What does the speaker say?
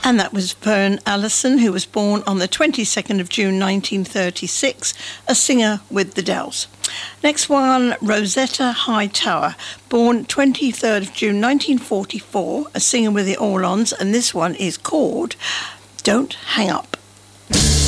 And that was Fern Allison, who was born on the 22nd of June 1936, a singer with the Dells. Next one, Rosetta Hightower, born 23rd of June 1944, a singer with the Orlons, and this one is called Don't Hang Up.